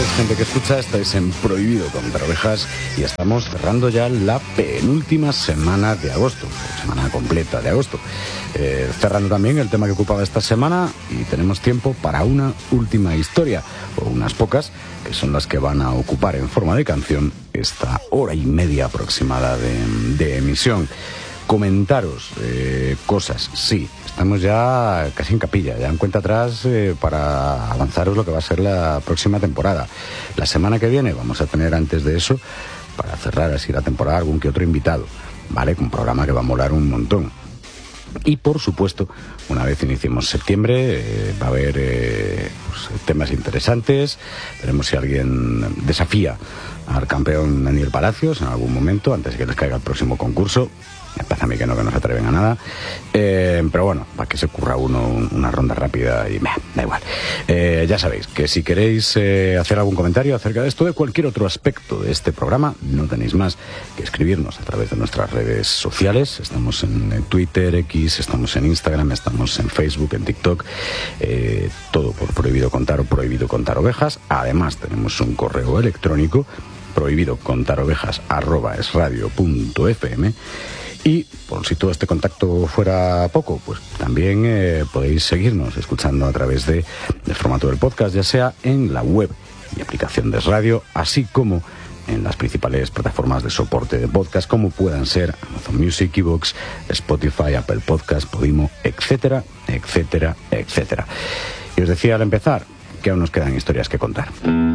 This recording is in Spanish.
noches, gente que escucha. Estáis en Prohibido Contar Ovejas y estamos cerrando ya la penúltima semana de agosto, semana completa de agosto. Cerrando también el tema que ocupaba esta semana y tenemos tiempo para una última historia, o unas pocas, que son las que van a ocupar en forma de canción esta hora y media aproximada de emisión. Comentaros cosas, sí, estamos ya casi en capilla, ya en cuenta atrás para avanzaros lo que va a ser la próxima temporada. La semana que viene vamos a tener, antes de eso, para cerrar así la temporada, algún que otro invitado, ¿vale? Un programa que va a molar un montón. Y por supuesto, una vez iniciemos septiembre, va a haber temas interesantes. Veremos si alguien desafía al campeón Daniel Palacios en algún momento, antes de que les caiga el próximo concurso. Me parece a mí que no se atreven a nada, pero bueno, para que se curra uno una ronda rápida y da igual. Ya sabéis que si queréis hacer algún comentario acerca de esto, de cualquier otro aspecto de este programa, no tenéis más que escribirnos a través de nuestras redes sociales. Estamos en Twitter, X, estamos en Instagram, estamos en Facebook, en TikTok, todo por Prohibido Contar o Prohibido Contar Ovejas. Además tenemos un correo electrónico, prohibidocontarovejas@esradio.fm. Y por si todo este contacto fuera poco, pues también podéis seguirnos escuchando a través del formato del podcast, ya sea en la web y aplicación de Es Radio, así como en las principales plataformas de soporte de podcast, como puedan ser Amazon Music, iVoox, Spotify, Apple Podcast, Podimo, etcétera, etcétera, etcétera. Y os decía al empezar que aún nos quedan historias que contar.